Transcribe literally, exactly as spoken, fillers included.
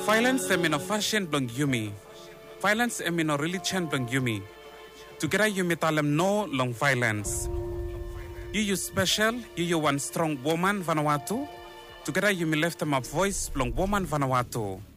Violence emino fashion blong yumi. Violence emino religion blong yumi. Together yumi talem no long violence. You you special, you you one strong woman Vanuatu. Together yumi left them a voice blong woman Vanuatu.